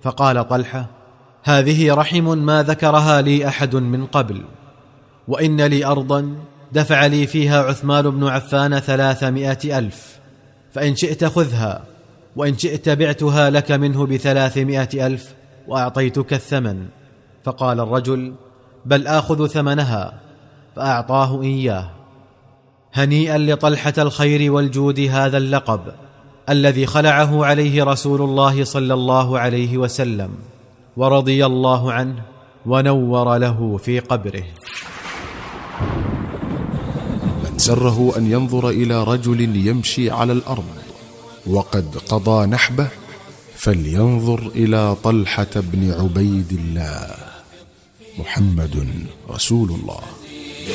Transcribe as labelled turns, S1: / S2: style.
S1: فقال طلحة: هذه رحم ما ذكرها لي أحد من قبل، وإن لي أرضا دفع لي فيها عثمان بن عفان 300,000، فإن شئت خذها، وإن شئت بعتها لك منه ب300,000 وأعطيتك الثمن. فقال الرجل: بل آخذ ثمنها، فأعطاه إياه. هنيئا لطلحة الخير والجود هذا اللقب الذي خلعه عليه رسول الله صلى الله عليه وسلم، ورضي الله عنه ونور له في قبره.
S2: من سره أن ينظر إلى رجل يمشي على الأرض وقد قضى نحبه فلينظر إلى طلحة بن عبيد الله. محمد رسول الله.